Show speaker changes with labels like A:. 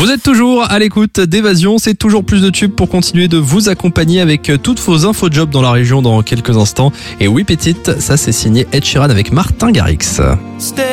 A: Vous êtes toujours à l'écoute d'Évasion, c'est toujours plus de tubes pour continuer de vous accompagner avec toutes vos infos jobs dans la région dans quelques instants. Et oui petite, ça c'est signé Ed Sheeran avec Martin Garrix.